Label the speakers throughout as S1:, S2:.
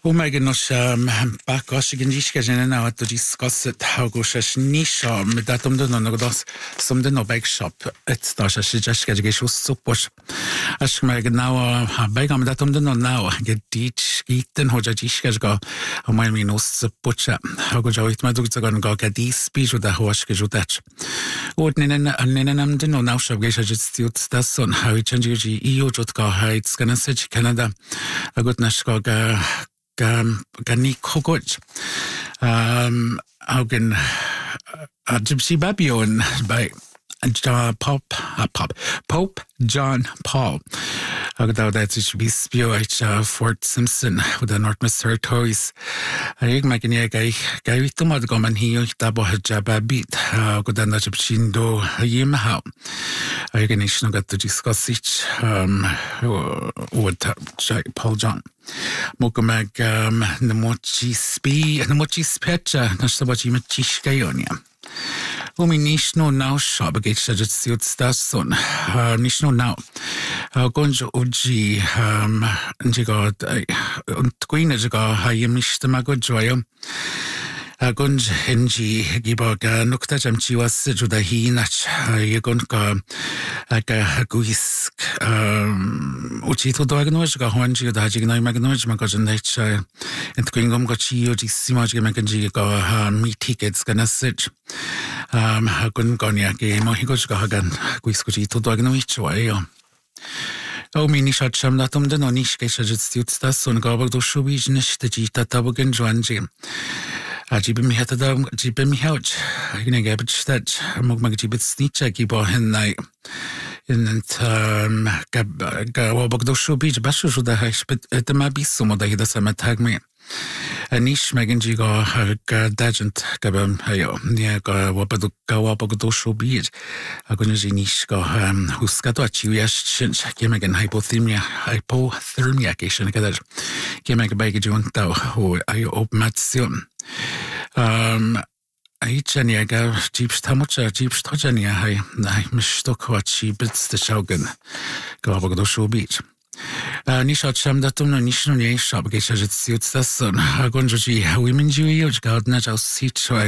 S1: Umegenos bakoshigen jiskajene na to discusset haugoshes nisha med dat om det något das som det no bake shop ett stasha shijaskage suppos ashmeg now bega med dat om det no now gedich gitten hoja jiskaga mal minus suppos haugojoit ma dugzagan ga gadis biju da hoshke judat und nenen den no now shabgesh stiut stasson how change EU jotka heights gonna sich Canada a gut nashka Gani Kogoch. Augen Gypsy Babylon by Pope John Paul. Although that is be spewich Fort Simpson with the North Territories. I imagine a guy with the Mudgoman he double Jababit, Godana Gypsindo Yimhow. I can got to discuss it with Paul John. Mokomag Namochi Spi and Namochi Specha, Nasabachi Machishkayonia. Umi nishno now shabagate shajat siut stason nishno now gonjo uji jiga queen jiga hayim nishtamago joyo gonj henji gibaga nukta jamchi was juda hinach yegonka guisk uchi to doagnoj ga honji da jigna magnoj magajanech and quingom gachi uji simaj maganji ga me tickets gonna sit gun goniaki mohigos ga hagan guiskuji to doagnoj joyo O mini shot sham datum de nonish ke shajit stiut stasson gabag do shubij nishte jita tabogen joanji Ajibim hetadam jibim houch. Gonna get that Mugmagibit snitcha gibo hen night. In Gawabagdoshu beach bashu the hash, but at the mabisum that he does a tag me. A niche maganjigo dagent gabam hayo near Gawabagdoshu beach. A gunaji niche go huskatoachi yashin Gemagan hypothermia cation gadaj. Gemag bagajunta who I op matsion. Aichaniaga jeeps tamucha jeeps tojania hai mistokwachi bits the shogun Gawabagdoshu beach. Nishat sham datum no nishno ne shop geshajit siut stasson agonjoji women juioj gardner jau sichoi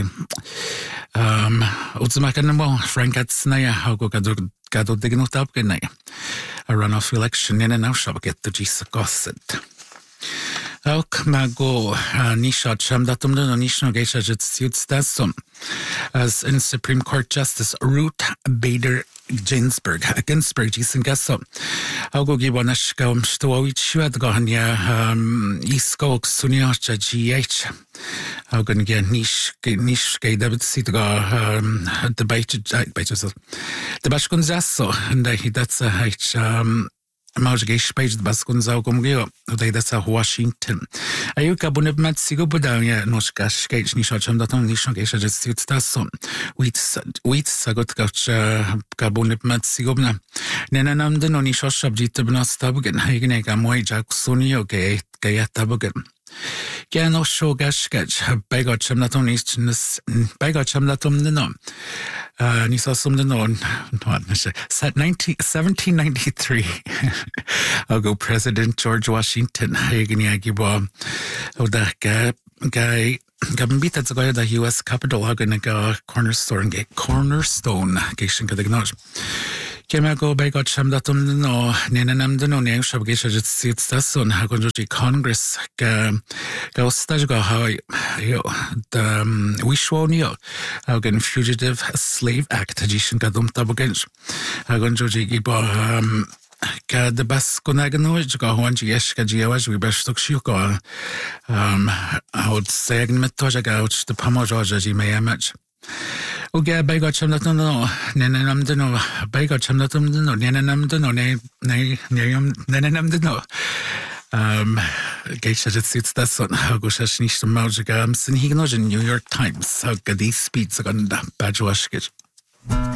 S1: utsmakanamo frankatsnaya hago gado dignotap genai a runoff election in an out shop get the jisa gosset. Auk mago nishat sham datum no nishno geshajit siut stasson as in Supreme Court Justice Ruth Bader Ginsburg Jason Gasso. Augo gibonash gam stowich at gahanya isko suniocha GH. Augan again nish David Sitga debate the Bashkunzasso and that's a H Maugesh page the Baskunza Gomgio, that's a Washington. Ayuka Bunabmat Sigobudania, Noshkash Gage Nishacham that on Nishogash just suits Tasson. Wheat Sagot Gabunabmat Sigobna. Nenanam the Nonishosh Jittabna Stabugan, Hagenega Moy Jack Sunio Gayatabugan. Gano Shogash Gage, Bagacham that on Eastness, Bagacham that on the nom. Nisasum the non, 1793. I'll go President George Washington. Hageniagibo. Oh, that guy. Gabambita to go to the US Capitol. I'm gonna go cornerstone Gishin Kadignoj. Kemago Bagot Shamdatum no, Nenam the no name Shabgisha sits the son, Hagonji Congress, go Stajgo, how the Wishwonio, Hagan Fugitive Slave Act, Jishin Kadum Tabogenj, Hagonjoji Gibo, the Baskunaganoij, go one Gieska Giawaj, we best took Shuko, I would say Metoja Gouch, the Pamojoji may match. Uga Bagot Chamlatono, Nenam Deno, Bagot Chamlatum, Nenam Deno, Nenam Deno. Geisha sits that son, Hagoshash Nish to Maujagams, and he knows in New York Times, how Gadi speeds on the Bajwashkich.